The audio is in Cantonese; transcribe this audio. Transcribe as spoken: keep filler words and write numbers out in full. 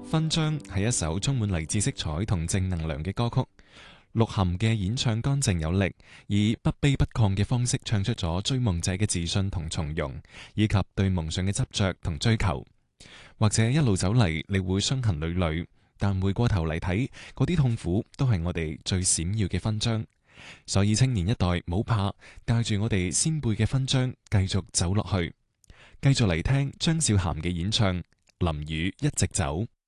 勳章係一首充滿勵志色彩同正能量嘅歌曲。鹿晗嘅演唱乾淨有力，以不卑不亢嘅方式唱出咗追夢者嘅自信同從容，以及對夢想嘅執着同追求。或者一路走嚟，你會傷痕累累，但回過頭嚟睇，嗰啲痛苦都係我哋最閃耀嘅勳章。所以青年一代冇怕，帶住我哋先輩嘅勳章，繼續走落去。繼續嚟聽張韶涵嘅演唱《淋雨一直走》。